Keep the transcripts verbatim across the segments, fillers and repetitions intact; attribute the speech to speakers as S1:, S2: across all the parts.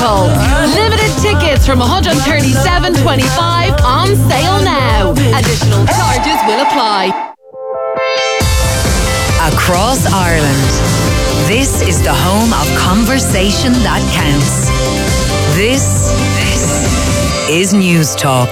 S1: Festival. Limited tickets from one hundred thirty-seven dollars twenty-five on sale now. Additional charges will apply.
S2: Across Ireland, this is the home of conversation that counts. This, this is News Talk.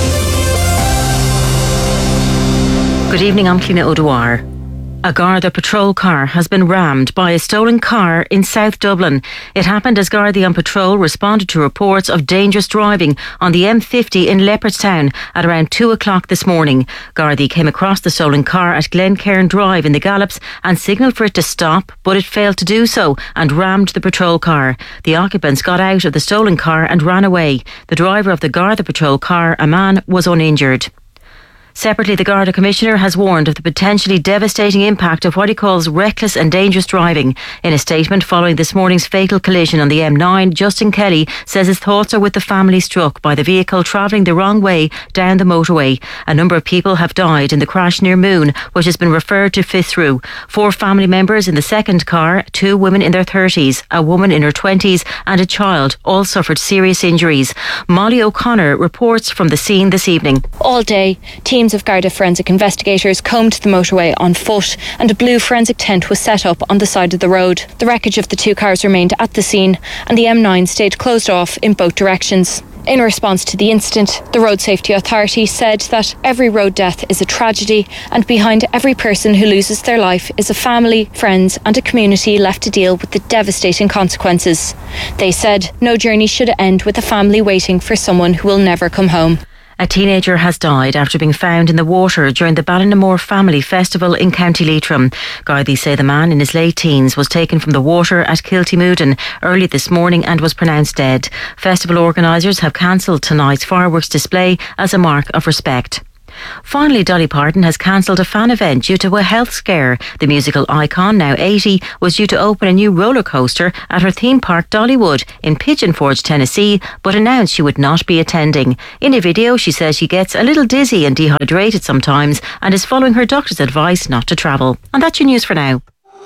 S3: Good evening, I'm Cliona O'Dwyer. A Garda patrol car has been rammed by a stolen car in South Dublin. It happened as Gardaí on patrol responded to reports of dangerous driving on the M fifty in Leopardstown at around two o'clock this morning. Gardaí came across the stolen car at Glencairn Drive in the Gallops and signalled for it to stop, but it failed to do so and rammed the patrol car. The occupants got out of the stolen car and ran away. The driver of the Garda patrol car, a man, was uninjured. Separately, the Garda Commissioner has warned of the potentially devastating impact of what he calls reckless and dangerous driving. In a statement following this morning's fatal collision on the M nine, Justin Kelly says his thoughts are with the family struck by the vehicle travelling the wrong way down the motorway. A number of people have died in the crash near Moon, which has been referred to Fitzroy. Four family members in the second car, two women in their thirties, a woman in her twenties and a child, all suffered serious injuries. Molly O'Connor reports from the scene this evening.
S4: All day, teams of Garda forensic investigators combed the motorway on foot and a blue forensic tent was set up on the side of the road. The wreckage of the two cars remained at the scene and the M nine stayed closed off in both directions. In response to the incident, the Road Safety Authority said that every road death is a tragedy and behind every person who loses their life is a family, friends and a community left to deal with the devastating consequences. They said no journey should end with a family waiting for someone who will never come home.
S3: A teenager has died after being found in the water during the Ballinamoor Family Festival in County Leitrim. Gardaí say the man in his late teens was taken from the water at Kiltymoodin early this morning and was pronounced dead. Festival organisers have cancelled tonight's fireworks display as a mark of respect. Finally, Dolly Parton has cancelled a fan event due to a health scare. The musical icon, now eighty, was due to open a new roller coaster at her theme park Dollywood in Pigeon Forge, Tennessee, but announced she would not be attending. In a video, she says she gets a little dizzy and dehydrated sometimes and is following her doctor's advice not to travel. And that's your news for now.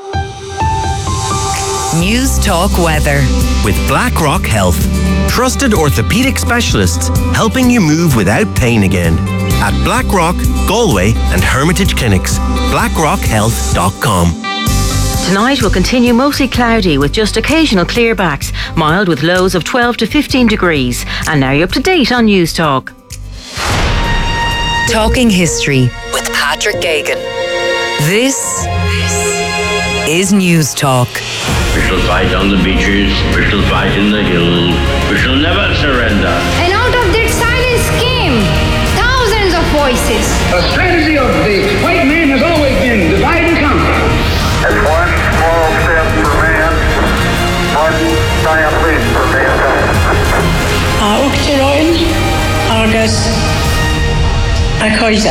S2: News Talk weather.
S5: With BlackRock Health. Trusted orthopaedic specialists helping you move without pain again. At BlackRock, Galway and Hermitage Clinics. blackrock health dot com.
S3: Tonight will continue mostly cloudy with just occasional clearbacks, mild with lows of twelve to fifteen degrees. And now you're up to date on News Talk.
S2: Talking history with Patrick Gagan. This is News Talk.
S6: We shall fight on the beaches, we shall fight in the hills, we shall never surrender.
S7: And out of that silence came thousands of voices.
S8: The strategy of the white man has always been divide and conquer.
S9: It's one small step for man, one giant leap for mankind.
S10: A Uachtaráin agus a Coisa.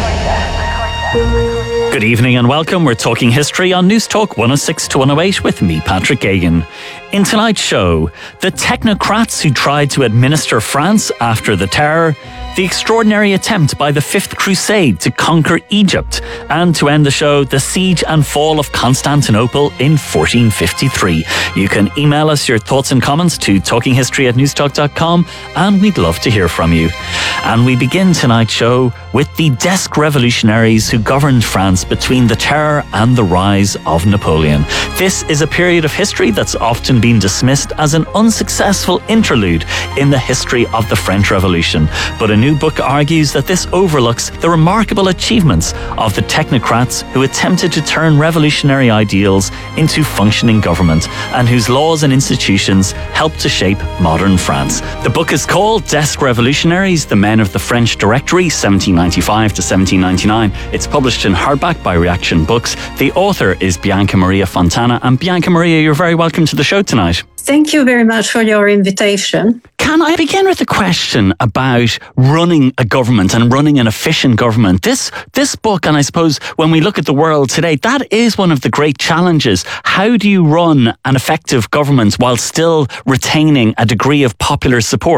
S11: Good evening and welcome. We're talking history on News Talk one oh six to one oh eight with me, Patrick Gagan. In tonight's show, the technocrats who tried to administer France after the terror, the extraordinary attempt by the Fifth Crusade to conquer Egypt, and to end the show, the siege and fall of Constantinople in fourteen fifty-three. You can email us your thoughts and comments to talkinghistory at newstalk dot com, and we'd love to hear from you. And we begin tonight's show with the desk revolutionaries who governed France between the terror and the rise of Napoleon. This is a period of history that's often been dismissed as an unsuccessful interlude in the history of the French Revolution. But a new book argues that this overlooks the remarkable achievements of the technocrats who attempted to turn revolutionary ideals into functioning government and whose laws and institutions helped to shape modern France. The book is called Desk Revolutionaries, The Men of the French Directory, seventeen ninety-five to seventeen ninety-nine. It's published in hardback by Reaction Books. The author is Bianca Maria Fontana. And Bianca Maria, you're very welcome to the show tonight.
S10: Thank you very much for your invitation.
S11: Can I begin with a question about running a government and running an efficient government? This this book, and I suppose when we look at the world today, that is one of the great challenges. How do you run an effective government while still retaining a degree of popular support?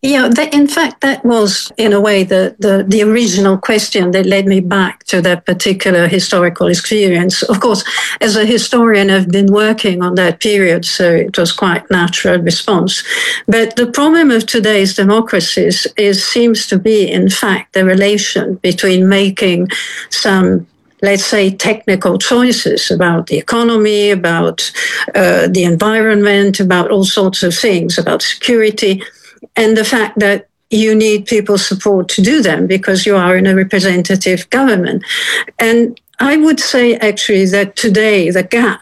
S10: Yeah, that, in fact, that was, in a way, the, the, the original question that led me back to that particular historical experience. Of course, as a historian, I've been working on that period, so it was quite natural response. But the problem of today's democracies is seems to be, in fact, the relation between making some, let's say, technical choices about the economy, about uh, the environment, about all sorts of things, about security, and the fact that you need people's support to do them because you are in a representative government. And I would say actually that today the gap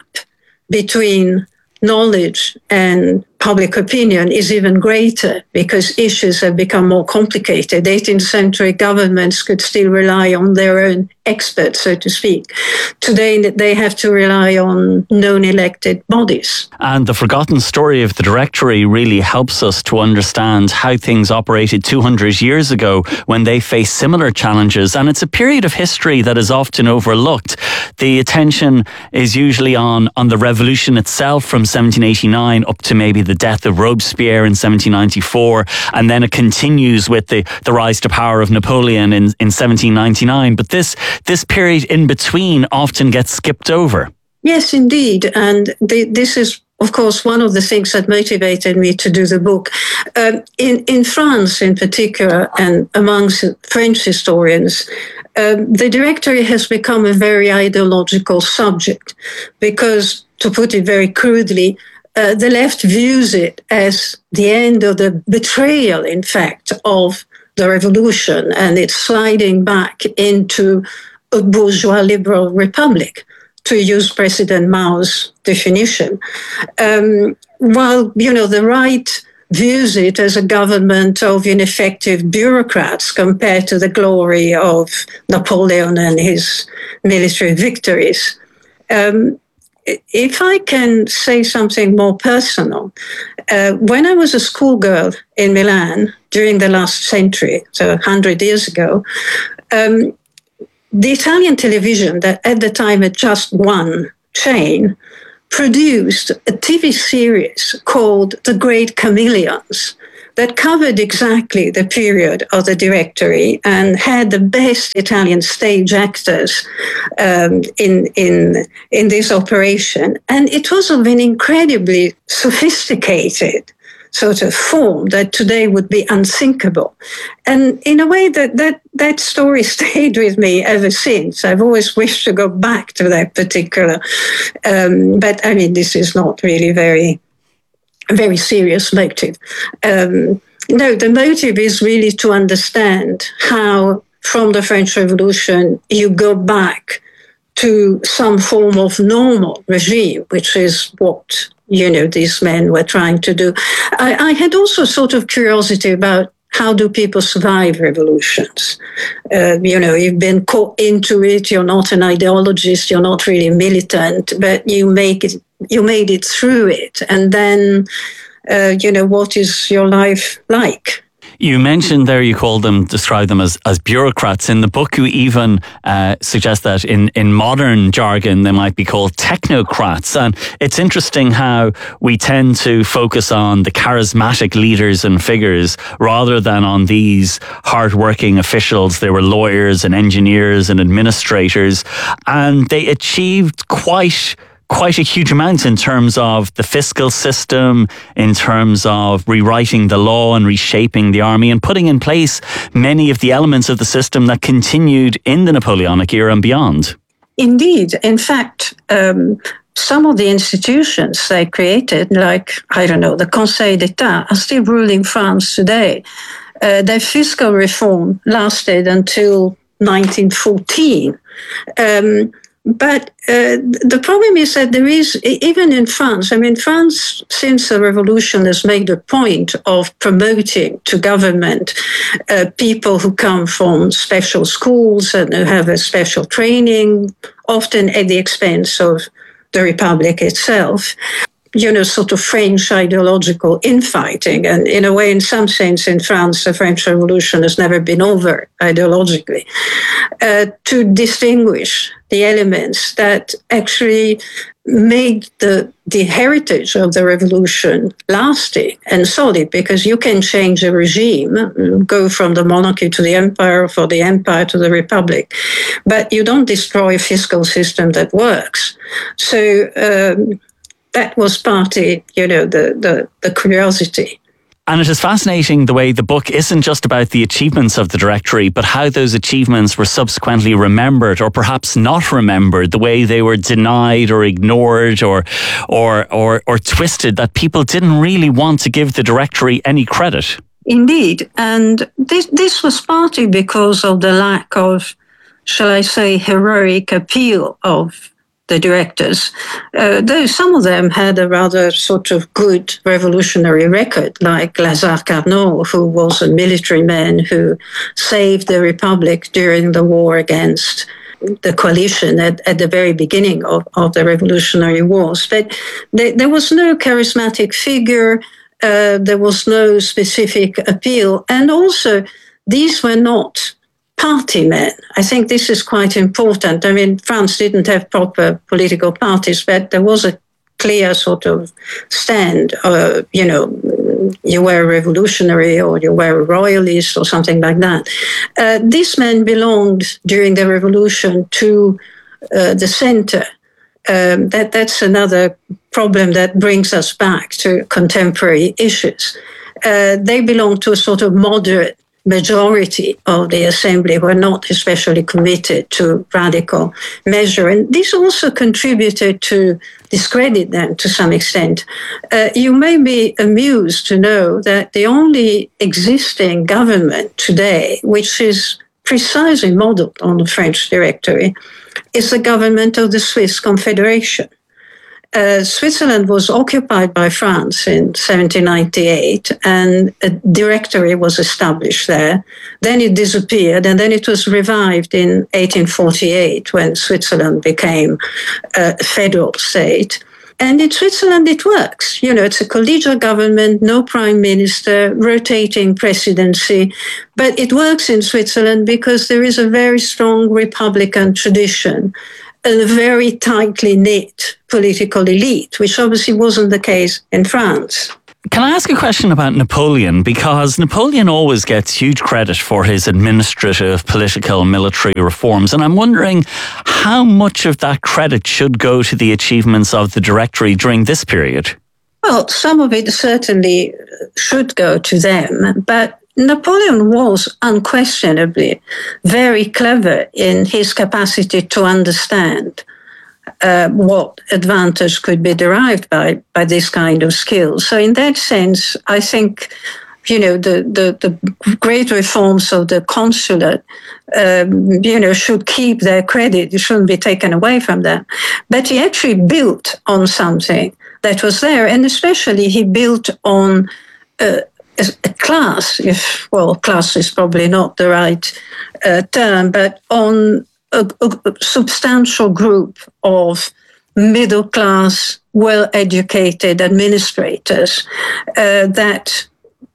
S10: between knowledge and public opinion is even greater because issues have become more complicated. eighteenth century governments could still rely on their own experts, so to speak. Today, they have to rely on non-elected bodies.
S11: And the forgotten story of the Directory really helps us to understand how things operated two hundred years ago when they faced similar challenges. And it's a period of history that is often overlooked. The attention is usually on, on the revolution itself from seventeen eighty-nine up to maybe the death of Robespierre in seventeen ninety-four. And then it continues with the, the rise to power of Napoleon in, in seventeen ninety-nine. But this This period in between often gets skipped over.
S10: Yes, indeed. And the, this is, of course, one of the things that motivated me to do the book. Um, in, in France, in particular, and amongst French historians, um, the Directory has become a very ideological subject because, to put it very crudely, uh, the left views it as the end of the betrayal, in fact, of the revolution, and it's sliding back into a bourgeois liberal republic, to use President Mao's definition. Um, while, you know, the right views it as a government of ineffective bureaucrats compared to the glory of Napoleon and his military victories. Um, If I can say something more personal, uh, when I was a schoolgirl in Milan during the last century, so one hundred years ago, um, the Italian television that at the time had just one chain produced a T V series called The Great Chameleons that covered exactly the period of the Directory and had the best Italian stage actors um, in, in, in this operation. And it was of an incredibly sophisticated sort of form that today would be unthinkable. And in a way that, that that story stayed with me ever since. I've always wished to go back to that particular, um, but I mean, this is not really very, very serious motive. Um, no, the motive is really to understand how from the French Revolution you go back to some form of normal regime, which is what you know, these men were trying to do. I, I had also sort of curiosity about how do people survive revolutions? Uh, you know, you've been caught into it. You're not an ideologist. You're not really militant, but you make it. You made it through it, and then, uh, you know, what is your life like?
S11: You mentioned there, you called them, describe them as, as bureaucrats. In the book, you even uh, suggest that in, in modern jargon, they might be called technocrats. And it's interesting how we tend to focus on the charismatic leaders and figures rather than on these hardworking officials. They were lawyers and engineers and administrators, and they achieved quite quite a huge amount in terms of the fiscal system, in terms of rewriting the law and reshaping the army and putting in place many of the elements of the system that continued in the Napoleonic era and beyond.
S10: Indeed. In fact, um, some of the institutions they created, like, I don't know, the Conseil d'État, are still ruling France today. Uh, their fiscal reform lasted until nineteen fourteen. Um, But uh, the problem is that there is, even in France, I mean, France, since the revolution, has made a point of promoting to government uh, people who come from special schools and who have a special training, often at the expense of the Republic itself. You know, sort of French ideological infighting. And in a way, in some sense, in France, the French Revolution has never been over ideologically. Uh, to distinguish the elements that actually made the, the heritage of the revolution lasting and solid, because you can change a regime, go from the monarchy to the empire, for the empire to the republic, but you don't destroy a fiscal system that works. So um, that was partly, you know, the, the, the curiosity.
S11: And it is fascinating the way the book isn't just about the achievements of the Directory, but how those achievements were subsequently remembered, or perhaps not remembered, the way they were denied or ignored or or or, or twisted, that people didn't really want to give the Directory any credit.
S10: Indeed. And this, this was partly because of the lack of, shall I say, heroic appeal of the directors, uh, though some of them had a rather sort of good revolutionary record, like Lazare Carnot, who was a military man who saved the Republic during the war against the coalition at, at the very beginning of, of the Revolutionary Wars. But there, there was no charismatic figure, uh, there was no specific appeal, and also these were not party men. I think this is quite important. I mean, France didn't have proper political parties, but there was a clear sort of stand. Uh, you know, you were a revolutionary or you were a royalist or something like that. Uh, these men belonged during the revolution to uh, the center. Um, that that's another problem that brings us back to contemporary issues. Uh, they belong to a sort of moderate majority of the assembly, were not especially committed to radical measure. And this also contributed to discredit them to some extent. Uh, you may be amused to know that the only existing government today, which is precisely modeled on the French Directory, is the government of the Swiss Confederation. Uh, Switzerland was occupied by France in seventeen ninety-eight, and a directory was established there. Then it disappeared, and then it was revived in eighteen forty-eight when Switzerland became a federal state. And in Switzerland, it works. You know, it's a collegial government, no prime minister, rotating presidency. But it works in Switzerland because there is a very strong Republican tradition, a very tightly knit political elite, which obviously wasn't the case in France.
S11: Can I ask a question about Napoleon? Because Napoleon always gets huge credit for his administrative, political, military reforms. And I'm wondering how much of that credit should go to the achievements of the Directory during this period?
S10: Well, some of it certainly should go to them, but Napoleon was unquestionably very clever in his capacity to understand uh, what advantage could be derived by, by this kind of skill. So in that sense, I think, you know, the, the, the great reforms of the consulate, um, you know, should keep their credit. It shouldn't be taken away from them. But he actually built on something that was there, and especially he built on uh, a class, if, well, class is probably not the right uh, term, but on a, a substantial group of middle-class, well-educated administrators uh, that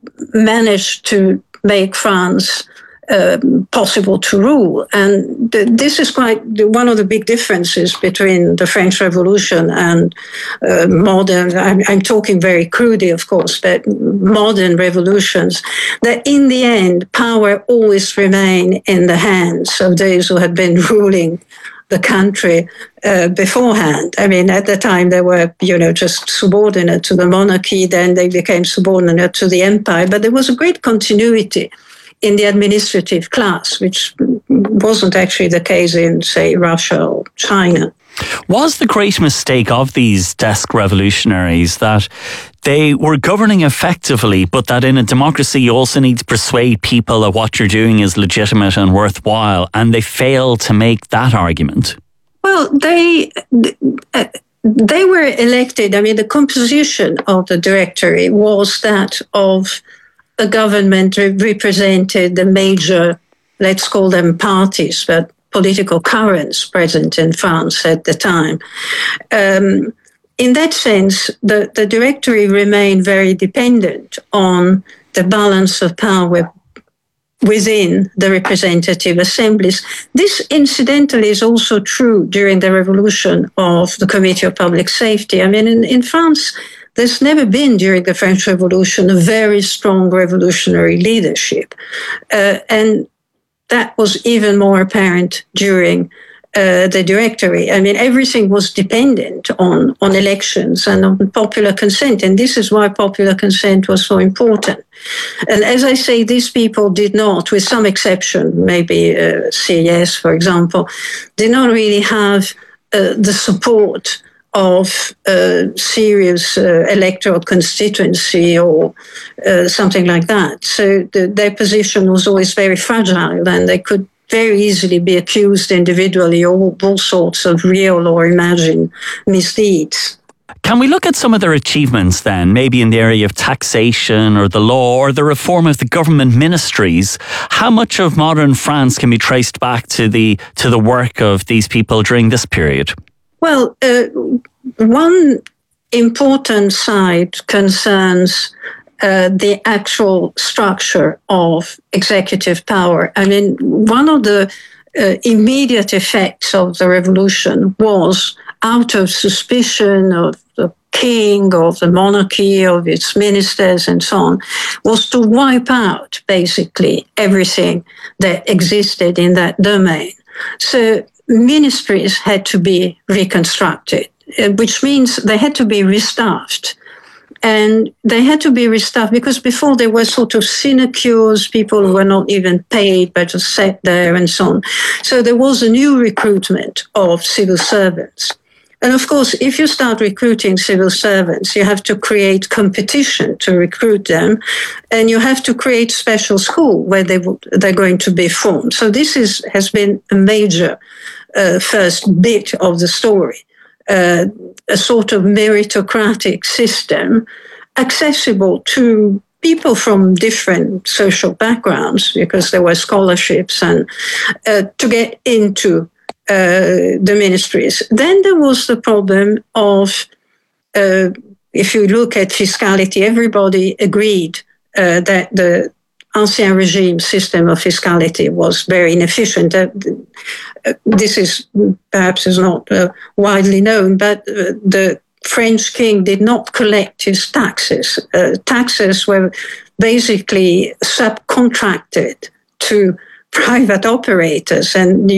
S10: managed to make France uh, possible to rule. And th- this is quite one of the big differences between the French Revolution and uh, modern, I'm, I'm talking very crudely, of course, but modern revolutions, that in the end, power always remained in the hands of those who had been ruling the country uh, beforehand. I mean, at the time, they were, you know, just subordinate to the monarchy, then they became subordinate to the empire, but there was a great continuity in the administrative class, which wasn't actually the case in, say, Russia or China.
S11: Was the great mistake of these desk revolutionaries that they were governing effectively, but that in a democracy you also need to persuade people that what you're doing is legitimate and worthwhile, and they failed to make that argument? Well,
S10: they... Uh, they were elected. I mean, the composition of the Directory was that of a government that represented the major, let's call them parties, but political currents present in France at the time. Um, in that sense, the, the Directory remained very dependent on the balance of power within the representative assemblies. This, incidentally, is also true during the revolution of the Committee of Public Safety. I mean, in, in France, there's never been, during the French Revolution, a very strong revolutionary leadership. Uh, and that was even more apparent during uh, the Directory. I mean, everything was dependent on, on elections and on popular consent. And this is why popular consent was so important. And as I say, these people did not, with some exception, maybe uh, C E S, for example, did not really have uh, the support of a serious uh, electoral constituency or uh, something like that. So the, their position was always very fragile, and they could very easily be accused individually of all sorts of real or imagined misdeeds.
S11: Can we look at some of their achievements then, maybe in the area of taxation or the law or the reform of the government ministries? How much of modern France can be traced back to the to the work of these people during this period?
S10: Well, uh, one important side concerns uh, the actual structure of executive power. I mean, one of the uh, immediate effects of the revolution was, out of suspicion of the king, of the monarchy, of its ministers and so on, was to wipe out basically everything that existed in that domain. So ministries had to be reconstructed, which means they had to be restaffed. And they had to be restaffed because before they were sort of sinecures, people who were not even paid but just sat there and so on. So there was a new recruitment of civil servants. And of course, if you start recruiting civil servants, you have to create competition to recruit them, and you have to create special school where they w- they're going to be formed. So this is has been a major uh, first bit of the story, uh, a sort of meritocratic system accessible to people from different social backgrounds, because there were scholarships, and uh, to get into Uh, the ministries. Then there was the problem of, uh, if you look at fiscality, everybody agreed uh, that the Ancien Regime system of fiscality was very inefficient. Uh, uh, this is perhaps is not uh, widely known, but uh, the French king did not collect his taxes. Uh, taxes were basically subcontracted to private operators, and